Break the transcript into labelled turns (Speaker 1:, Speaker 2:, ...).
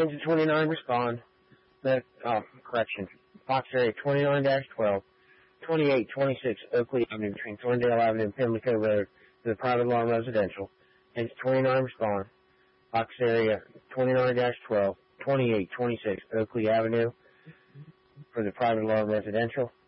Speaker 1: Engine 29 respond. Correction. Fox area 29-12, 2826 Oakley Avenue between Thorndale Avenue and Pimlico Road to the private alarm residential. Engine 29 respond. Fox area 29-12, 2826 Oakley Avenue for the private alarm residential.